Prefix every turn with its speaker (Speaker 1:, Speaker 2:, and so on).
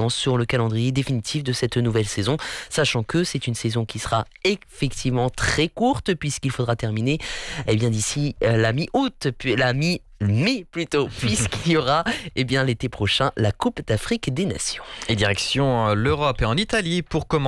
Speaker 1: d'avance sur le calendrier définitif de cette nouvelle saison, sachant que c'est une saison qui sera effectivement très courte puisqu'il faudra terminer d'ici la mi-août, puis la mi-mai plutôt, puisqu'il y aura l'été prochain la Coupe d'Afrique des Nations.
Speaker 2: Et direction l'Europe et en Italie pour commencer.